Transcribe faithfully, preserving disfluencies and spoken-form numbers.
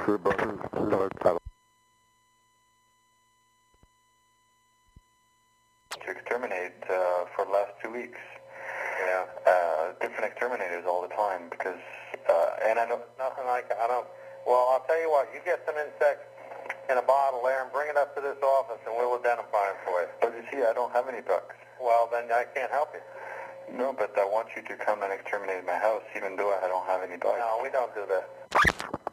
Crew button, start travel. To exterminate uh, for the last two weeks. Yeah. Uh, different exterminators all the time because, uh, and I know nothing like I don't. Well, I'll tell you what. You get some insects in a bottle there and bring it up to this office, and we'll identify them for you. But you see, I don't have any bugs. Well, then I can't help you. No, but I want you to come and exterminate my house, even though I don't have any bugs. No, we don't do that.